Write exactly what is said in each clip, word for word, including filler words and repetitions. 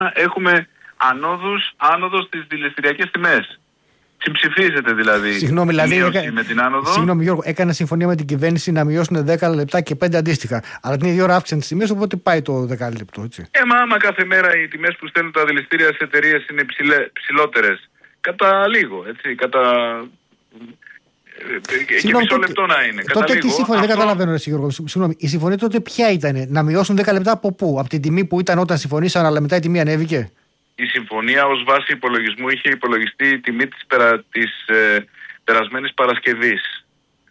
έχουμε ανόδους, άνοδο στις δηληστηριακές τιμές. Συμψηφίζεται δηλαδή. Συγγνώμη, δηλαδή έκα... με την άνοδο. Συγγνώμη, Γιώργο, έκανε συμφωνία με την κυβέρνηση να μειώσουν δέκα λεπτά και πέντε αντίστοιχα. Αλλά την ίδια ώρα αύξησαν τις τιμές, οπότε πάει το δεκάλεπτο, έτσι. Ε, μα άμα κάθε μέρα οι τιμές που στέλνουν τα δηληστήρια σε εταιρείες είναι ψηλότερες. Κατά λίγο, έτσι. Κατά. Και μισό λεπτό να είναι. Τότε τι συμφωνία, αυτό... δεν καταλαβαίνω, εσύ, Γιώργο. Συγγνώμη, η συμφωνία τότε ποια ήταν, να μειώσουν δέκα λεπτά από πού? Από την τιμή που ήταν όταν συμφωνήσαν, αλλά μετά η τιμή ανέβηκε. Η συμφωνία ως βάση υπολογισμού είχε υπολογιστεί η τιμή της, περα, της ε, περασμένης Παρασκευής.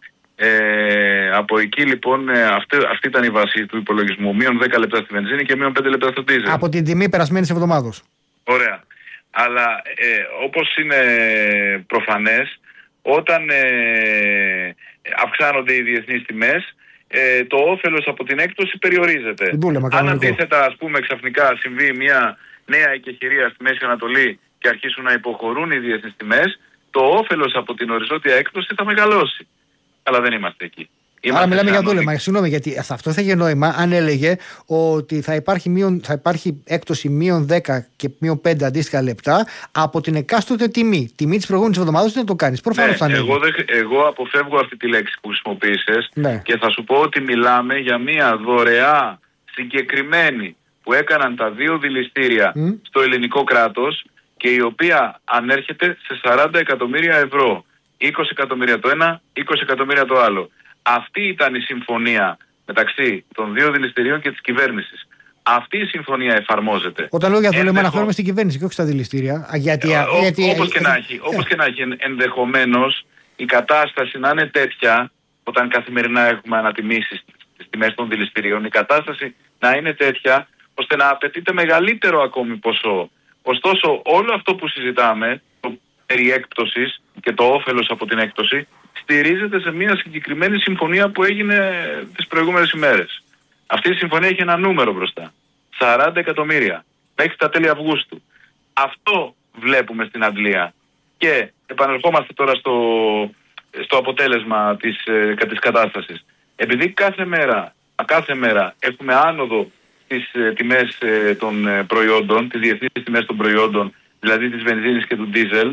Ε, από εκεί λοιπόν ε, αυτή, αυτή ήταν η βάση του υπολογισμού. Μείον δέκα λεπτά στη βενζίνη και μείον πέντε λεπτά στο ντίζελ. Από την τιμή περασμένης εβδομάδος. Ωραία. Αλλά ε, όπως είναι προφανές, όταν ε, αυξάνονται οι διεθνείς τιμές, ε, το όφελος από την έκπτωση περιορίζεται. Δούλεμα, αν αντίθετα, ας πούμε, ξαφνικά συμβεί μια νέα εκεχηρία στη Μέση Ανατολή και αρχίσουν να υποχωρούν οι διεθνείς τιμές, το όφελος από την οριζόντια έκπτωση θα μεγαλώσει. Αλλά δεν είμαστε εκεί. Άρα μιλάμε για δούλεμα. Συγγνώμη, γιατί αυτό θα είχε νόημα αν έλεγε ότι θα υπάρχει, μείον, θα υπάρχει έκπτωση μείον δέκα και μείον πέντε αντίστοιχα λεπτά από την εκάστοτε τιμή. Τιμή της προηγούμενης εβδομάδας δεν το κάνεις. Προφανώς θα ναι, ανοίγει. εγώ, δε, εγώ αποφεύγω αυτή τη λέξη που χρησιμοποίησες, ναι. Και θα σου πω ότι μιλάμε για μια δωρεά συγκεκριμένη που έκαναν τα δύο δηληστήρια mm. στο ελληνικό κράτος και η οποία ανέρχεται σε σαράντα εκατομμύρια ευρώ. είκοσι εκατομμύρια το ένα, είκοσι εκατομμύρια το άλλο. Αυτή ήταν η συμφωνία μεταξύ των δύο δηληστηρίων και της κυβέρνησης. Αυτή η συμφωνία εφαρμόζεται. Όταν λέω για δούλεμα, Ενδεχο... αναφέρομαι στην κυβέρνηση και όχι στα δηληστήρια. Γιατί, ε, γιατί... Όπως και να έχει, ε, όπως και να έχει ενδεχομένως η κατάσταση να είναι τέτοια, όταν καθημερινά έχουμε ανατιμήσεις στις τιμές των δηληστηρίων, η κατάσταση να είναι τέτοια ώστε να απαιτείται μεγαλύτερο ακόμη ποσό. Ωστόσο, όλο αυτό που συζητάμε, το περί έκπτωσης και το όφελος από την έκπτωση, στηρίζεται σε μια συγκεκριμένη συμφωνία που έγινε τις προηγούμενες ημέρες. Αυτή η συμφωνία έχει ένα νούμερο μπροστά. σαράντα εκατομμύρια μέχρι τα τέλη Αυγούστου. Αυτό βλέπουμε στην Αγγλία. Και επανερχόμαστε τώρα στο, στο αποτέλεσμα της, ε, της κατάστασης. Επειδή κάθε μέρα, κάθε μέρα έχουμε άνοδο στις ε, τιμές ε, των ε, προϊόντων, τις διεθνείς τιμές των προϊόντων, δηλαδή της βενζίνης και του ντίζελ,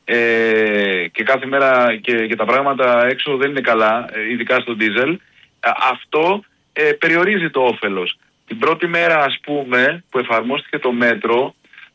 Ε, και κάθε μέρα και, και τα πράγματα έξω δεν είναι καλά, ε, ειδικά στο ντίζελ, αυτό ε, περιορίζει το όφελος. Την πρώτη μέρα, ας πούμε, που εφαρμόστηκε το μέτρο,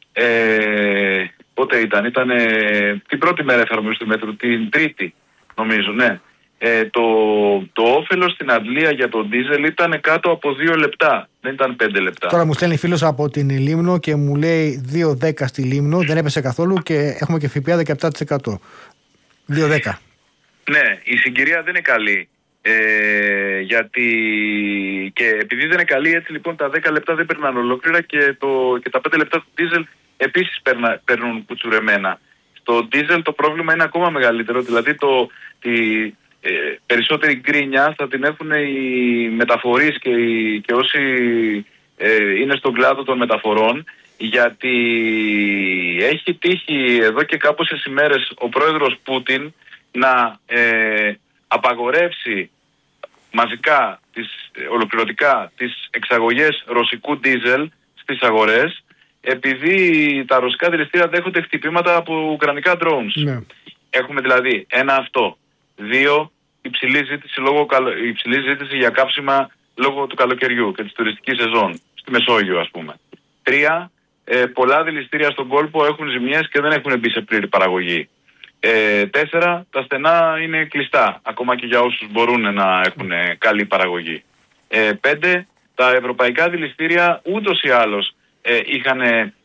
ε, πότε ήταν, ήταν ε, την πρώτη μέρα εφαρμόστηκε το μέτρο, την Τρίτη νομίζω, ναι. Ε, το, το όφελος στην Αγγλία για το ντίζελ ήταν κάτω από δύο λεπτά, δεν ήταν πέντε λεπτά. Τώρα μου στέλνει φίλος από την Λίμνο και μου λέει δύο δέκα στη Λίμνο, δεν έπεσε καθόλου και έχουμε και ΦΠΑ δεκαεπτά τοις εκατό. δύο δέκα. Ναι, η συγκυρία δεν είναι καλή. Ε, γιατί και επειδή δεν είναι καλή, έτσι λοιπόν τα δέκα λεπτά δεν περνάνε ολόκληρα και, το, και τα πέντε λεπτά του ντίζελ επίσης περνα, περνούν κουτσουρεμένα. Στο ντίζελ το πρόβλημα είναι ακόμα μεγαλύτερο, δηλαδή το, τη, ε, περισσότερη γκρίνια θα την έχουν οι μεταφορείς και, οι, και όσοι ε, είναι στον κλάδο των μεταφορών, γιατί έχει τύχει εδώ και κάποιες ημέρες ο πρόεδρος Πούτιν να ε, απαγορεύσει μαζικά, τις, ολοκληρωτικά τις εξαγωγές ρωσικού ντίζελ στις αγορές, επειδή τα ρωσικά δηληστήρια δέχονται χτυπήματα από ουκρανικά drones. Ναι. Έχουμε δηλαδή ένα αυτό. Δύο, υψηλή ζήτηση, λόγω, υψηλή ζήτηση για κάψιμα λόγω του καλοκαιριού και της τουριστικής σεζόν, στη Μεσόγειο ας πούμε. Τρία, ε, πολλά δηληστήρια στον κόλπο έχουν ζημιές και δεν έχουν μπει σε πλήρη παραγωγή. Ε, τέσσερα, τα στενά είναι κλειστά, ακόμα και για όσους μπορούν να έχουν καλή παραγωγή. Ε, πέντε, τα ευρωπαϊκά δηληστήρια ούτως ή άλλως ε, είχαν ε,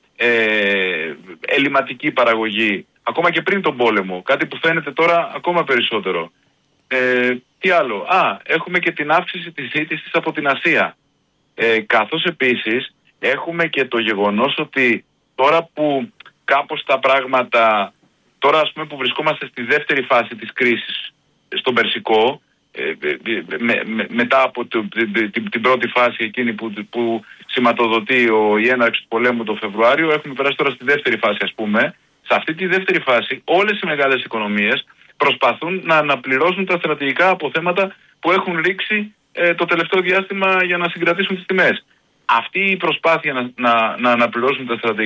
ελληματική παραγωγή, ακόμα και πριν τον πόλεμο, κάτι που φαίνεται τώρα ακόμα περισσότερο. Ε, τι άλλο, α, έχουμε και την αύξηση της ζήτησης από την Ασία. Ε, καθώς επίσης έχουμε και το γεγονός ότι τώρα που κάπως τα πράγματα... Τώρα ας πούμε που βρισκόμαστε στη δεύτερη φάση της κρίσης στον Περσικό, ε, με, με, μετά από το, την, την, την πρώτη φάση εκείνη που, που σηματοδοτεί ο, η έναρξη του πολέμου το Φεβρουάριο, έχουμε περάσει τώρα στη δεύτερη φάση ας πούμε. Σε αυτή τη δεύτερη φάση όλες οι μεγάλες οικονομίες προσπαθούν να αναπληρώσουν τα στρατηγικά αποθέματα που έχουν ρίξει ε, το τελευταίο διάστημα για να συγκρατήσουν τις τιμές. αυτή η προσπάθεια να, να, να αναπληρώσουν τα στρατηγικά